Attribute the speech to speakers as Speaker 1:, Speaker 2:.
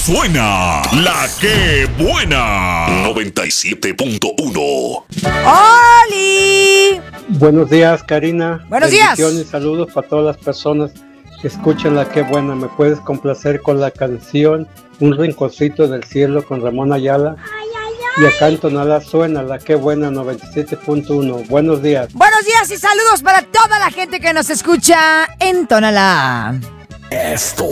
Speaker 1: suena la que buena. 97.1.
Speaker 2: ¡Oli!
Speaker 3: Buenos días, Karina.
Speaker 2: Buenos días.
Speaker 3: Bendiciones y saludos para todas las personas que escuchan La Qué Buena. ¿Me puedes complacer con la canción Un rinconcito del cielo con Ramón Ayala? Y acá en Tonalá suena La Qué Buena 97.1. Buenos días.
Speaker 2: Buenos días y saludos para toda la gente que nos escucha en Tonalá.
Speaker 1: Esto